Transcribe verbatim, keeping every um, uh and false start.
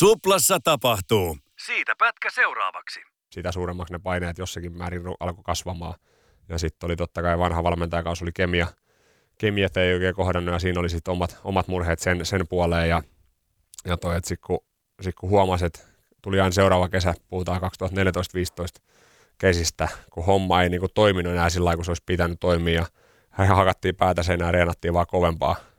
Suplassa tapahtuu. Siitä pätkä seuraavaksi. Sitä suuremmaksi ne paineet jossakin määrin alkoi kasvamaan. Ja sitten oli totta kai vanha valmentajakausi oli kemia. Kemiat ei oikein kohdannut ja siinä oli sitten omat, omat murheet sen, sen puoleen. Ja, ja toi, että sitten kun, sit kun huomasi, että tuli aina seuraava kesä, puhutaan kaksituhattaneljätoista viisitoista kesistä, kun homma ei niinku toiminut enää sillä lailla, kun se olisi pitänyt toimia. Ja hakattiin päätä seinään ja reenattiin vaan kovempaa.